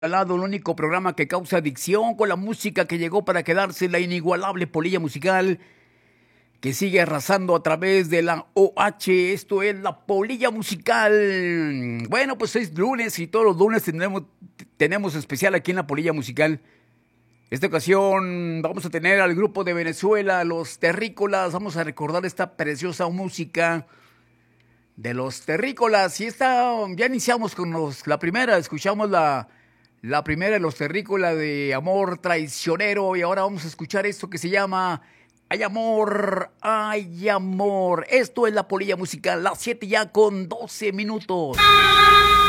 Al lado, el único programa que causa adicción con la música que llegó para quedarse, la inigualable polilla musical que sigue arrasando a través de la OH. Esto es la polilla musical. Bueno, pues es lunes y todos los lunes tenemos especial aquí en la polilla musical. Esta ocasión vamos a tener al grupo de Venezuela, los Terrícolas. Vamos a recordar esta preciosa música de los Terrícolas. Y ya iniciamos con la primera, escuchamos la primera de los Terrícolas de Amor Traicionero. Y ahora vamos a escuchar esto que se llama Ay Amor, Ay Amor. Esto es la polilla musical, las 7 ya con 12 minutos.